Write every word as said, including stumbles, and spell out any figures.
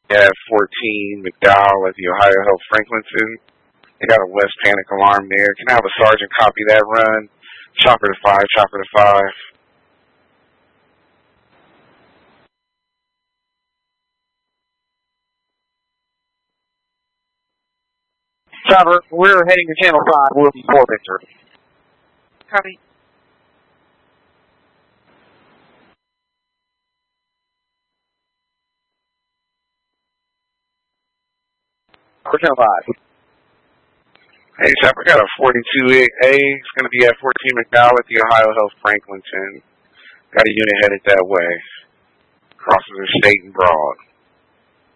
at fourteen McDowell at the Ohio Health Franklinton. They got a West Panic alarm there. Can I have a sergeant copy that run? Chopper to five, chopper to five. Chopper, we're heading to Channel five. We'll be four Victor. Copy. For Channel five. Hey, Chopper, got a forty-two A. It's going to be at fourteen McDowell at the Ohio Health Franklinton. Got a unit headed that way. Crosses the state and broad.